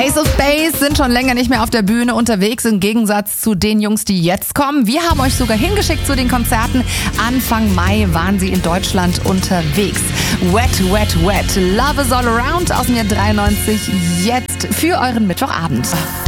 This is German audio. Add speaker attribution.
Speaker 1: Ace of Base sind schon länger nicht mehr auf der Bühne unterwegs, im Gegensatz zu den Jungs, die jetzt kommen. Wir haben euch sogar hingeschickt zu den Konzerten. Anfang Mai waren sie in Deutschland unterwegs. Wet, Wet, Wet. Love is all around aus dem Jahr 93. Jetzt für euren Mittwochabend.